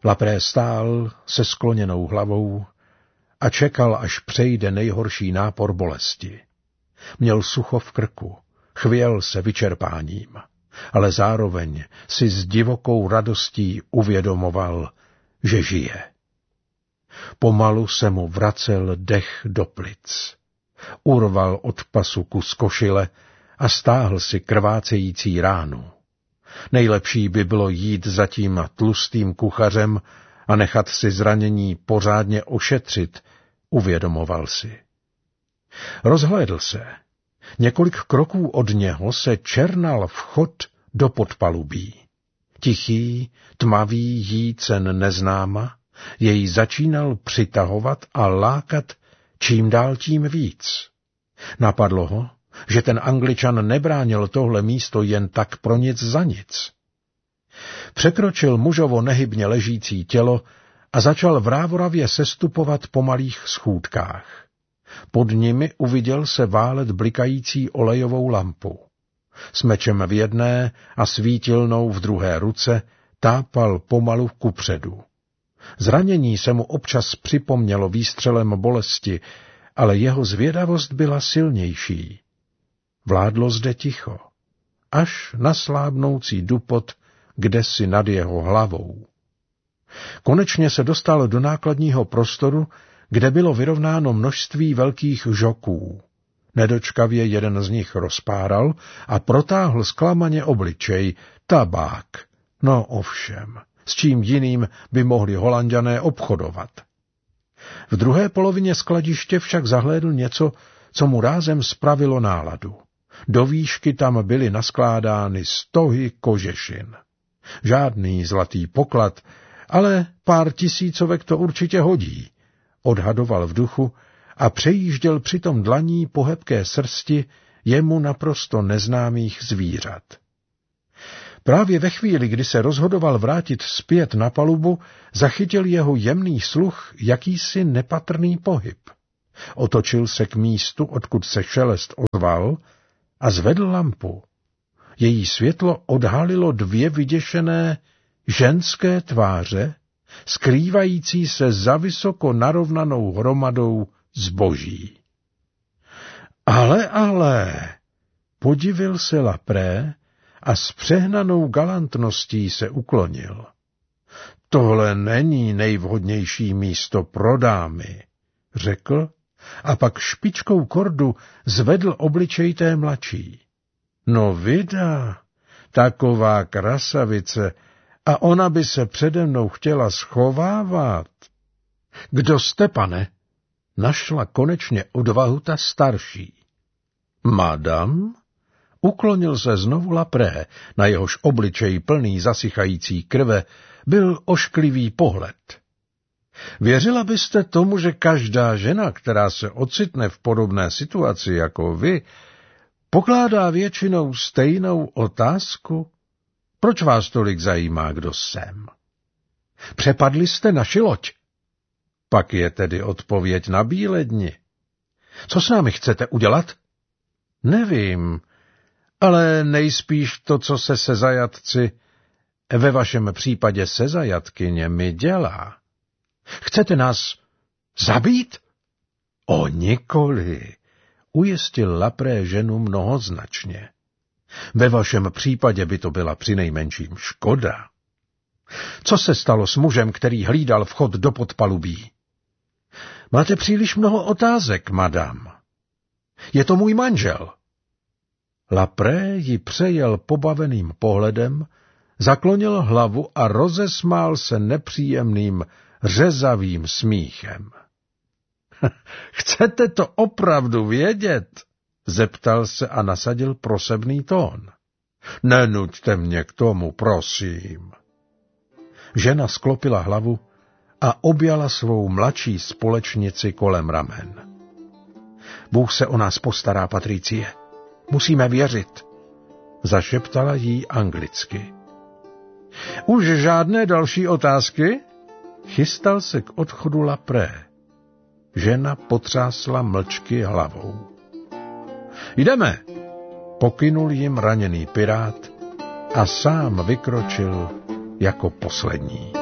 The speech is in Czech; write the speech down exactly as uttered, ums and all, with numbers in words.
Lapré stál se skloněnou hlavou a čekal, až přejde nejhorší nápor bolesti. Měl sucho v krku, chvěl se vyčerpáním, ale zároveň si s divokou radostí uvědomoval, že žije. Pomalu se mu vracel dech do plic. Urval od pasu kus košile a stáhl si krvácející ránu. Nejlepší by bylo jít za tím tlustým kuchařem a nechat si zranění pořádně ošetřit, uvědomoval si. Rozhlédl se. Několik kroků od něho se černal vchod do podpalubí. Tichý, tmavý jícen neznáma jej začínal přitahovat a lákat čím dál tím víc. Napadlo ho, že ten Angličan nebránil tohle místo jen tak pro nic za nic. Překročil mužovo nehybně ležící tělo a začal vrávoravě sestupovat po malých schůdkách. Pod nimi uviděl se válet blikající olejovou lampu. S mečem v jedné a svítilnou v druhé ruce tápal pomalu kupředu. Zranění se mu občas připomnělo výstřelem bolesti, ale jeho zvědavost byla silnější. Vládlo zde ticho, až na slábnoucí dupot kdesi nad jeho hlavou. Konečně se dostal do nákladního prostoru, kde bylo vyrovnáno množství velkých žoků. Nedočkavě jeden z nich rozpáral a protáhl zklamaně obličej. Tabák. No ovšem, s čím jiným by mohli Holanďané obchodovat. V druhé polovině skladiště však zahlédl něco, co mu rázem spravilo náladu. Do výšky tam byly naskládány stohy kožešin. Žádný zlatý poklad, ale pár tisícovek to určitě hodí, odhadoval v duchu a přejížděl přitom dlaní po hebké srsti jemu naprosto neznámých zvířat. Právě ve chvíli, kdy se rozhodoval vrátit zpět na palubu, zachytil jeho jemný sluch jakýsi nepatrný pohyb. Otočil se k místu, odkud se šelest ozval, a zvedl lampu. Její světlo odhalilo dvě vyděšené ženské tváře, skrývající se za vysoko narovnanou hromadou zboží. Ale, ale, podivil se Lapré a s přehnanou galantností se uklonil. Tohle není nejvhodnější místo pro dámy, řekl a pak špičkou kordu zvedl obličej té mladší. No vida, taková krasavice, a ona by se přede mnou chtěla schovávat. Kdo jste, pane? Našla konečně odvahu ta starší. Madam? Uklonil se znovu Lapré, na jehož obličej plný zasychající krve byl ošklivý pohled. Věřila byste tomu, že každá žena, která se ocitne v podobné situaci jako vy, pokládá většinou stejnou otázku? Proč vás tolik zajímá, kdo jsem? Přepadli jste naši loď. Pak je tedy odpověď na bíledni. Co s námi chcete udělat? Nevím, ale nejspíš to, co se se zajatci, ve vašem případě se zajatkyněmi dělá. Chcete nás zabít? O nikoli, ujistil Lapré ženu mnohoznačně. Ve vašem případě by to byla přinejmenším škoda. Co se stalo s mužem, který hlídal vchod do podpalubí? Máte příliš mnoho otázek, madam. Je to můj manžel. Lapré ji přejel pobaveným pohledem, zaklonil hlavu a rozesmál se nepříjemným, řezavým smíchem. Chcete to opravdu vědět? Zeptal se a nasadil prosebný tón. Nenuďte mě k tomu, prosím. Žena sklopila hlavu a objala svou mladší společnici kolem ramen. Bůh se o nás postará, Patricie. Musíme věřit, zašeptala jí anglicky. Už žádné další otázky? Chystal se k odchodu Lapré. Žena potřásla mlčky hlavou. Jdeme, pokynul jim raněný pirát a sám vykročil jako poslední.